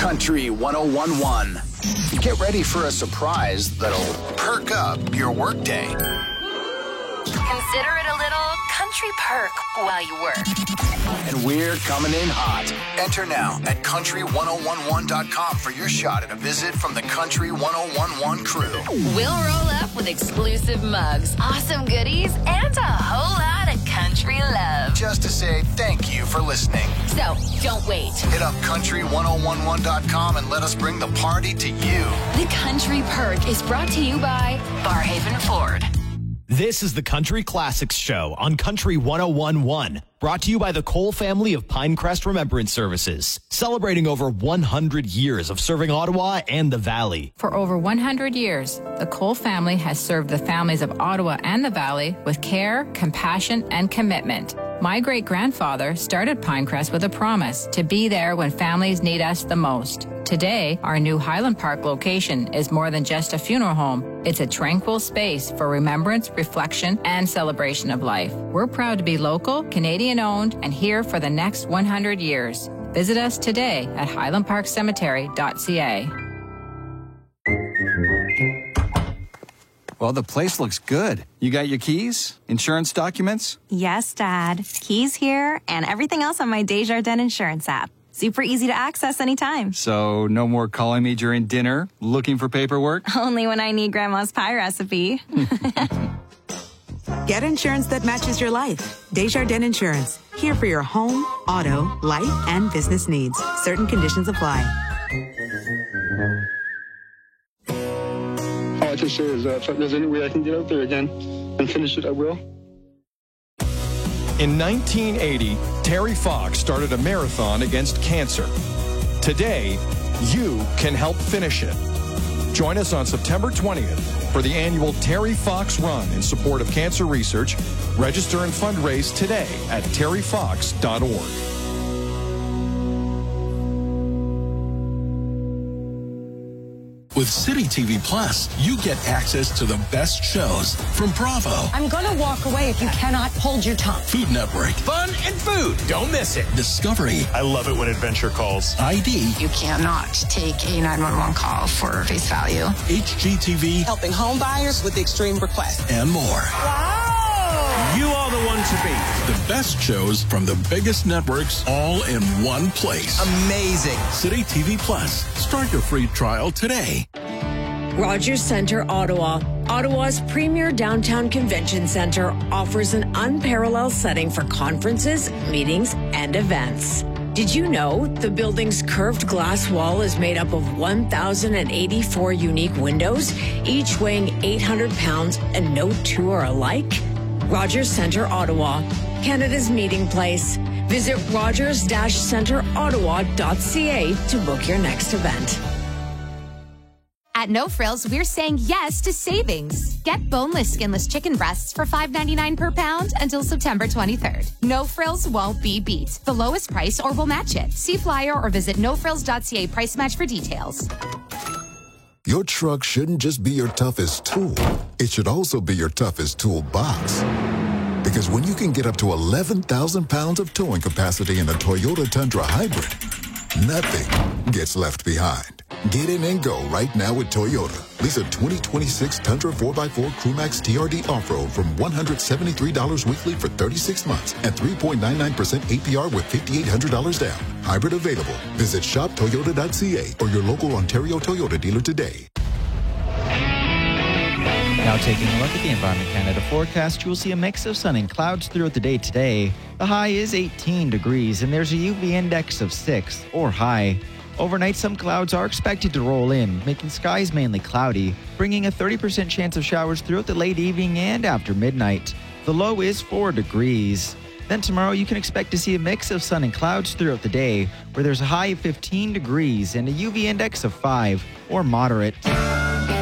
Country 101.1. Get ready for a surprise that'll perk up your workday. Consider it a little country perk while you work. And we're coming in hot. Enter now at country1011.com for your shot at a visit from the Country 1011 crew. We'll roll up with exclusive mugs, awesome goodies, and a whole lot of country love. Just to say thank you for listening. So, don't wait. Hit up country1011.com and let us bring the party to you. The Country Perk is brought to you by Barhaven Ford. This is the Country Classics Show on Country 101.1, brought to you by the Cole family of Pinecrest Remembrance Services, celebrating over 100 years of serving Ottawa and the Valley. For over 100 years, the Cole family has served the families of Ottawa and the Valley with care, compassion, and commitment. My great-grandfather started Pinecrest with a promise to be there when families need us the most. Today, our new Highland Park location is more than just a funeral home. It's a tranquil space for remembrance, reflection, and celebration of life. We're proud to be local, Canadian-owned, and here for the next 100 years. Visit us today at highlandparkcemetery.ca. Well, the place looks good. You got your keys? Insurance documents? Yes, Dad. Keys here and everything else on my Desjardins Insurance app. Super easy to access anytime. So no more calling me during dinner, looking for paperwork? Only when I need Grandma's pie recipe. Get insurance that matches your life. Desjardins Insurance. Here for your home, auto, life, and business needs. Certain conditions apply. All I can say is that if there's any way I can get out there again and finish it, I will. In 1980, Terry Fox started a marathon against cancer. Today, you can help finish it. Join us on September 20th for the annual Terry Fox Run in support of cancer research. Register and fundraise today at terryfox.org. With City TV Plus, you get access to the best shows from Bravo. I'm going to walk away if you cannot hold your tongue. Food Network. Fun and food. Don't miss it. Discovery. I love it when adventure calls. ID. You cannot take a 911 call for face value. HGTV. Helping home buyers with extreme requests. And more. Wow. You are the one to beat. The best shows from the biggest networks all in one place. Amazing. City TV Plus. Start your free trial today. Rogers Centre, Ottawa. Ottawa's premier downtown convention center offers an unparalleled setting for conferences, meetings, and events. Did you know the building's curved glass wall is made up of 1,084 unique windows, each weighing 800 pounds, and no two are alike? Rogers Centre, Ottawa, Canada's meeting place. Visit rogers-centreottawa.ca to book your next event. At No Frills, we're saying yes to savings. Get boneless, skinless chicken breasts for $5.99 per pound until September 23rd. No Frills won't be beat. The lowest price or we'll match it. See flyer or visit nofrills.ca price match for details. Your truck shouldn't just be your toughest tool. It should also be your toughest toolbox. Because when you can get up to 11,000 pounds of towing capacity in a Toyota Tundra Hybrid, nothing gets left behind. Get in and go right now with Toyota. Lease a 2026 Tundra 4x4 Crewmax TRD Off-Road from $173 weekly for 36 months and 3.99% APR with $5,800 down. Hybrid available. Visit shoptoyota.ca or your local Ontario Toyota dealer today. Now taking a look at the Environment Canada forecast, you will see a mix of sun and clouds throughout the day today. The high is 18 degrees and there's a UV index of 6 or high. Overnight, some clouds are expected to roll in, making skies mainly cloudy, bringing a 30% chance of showers throughout the late evening and after midnight. The low is 4 degrees. Then tomorrow, you can expect to see a mix of sun and clouds throughout the day, where there's a high of 15 degrees and a UV index of 5 or moderate.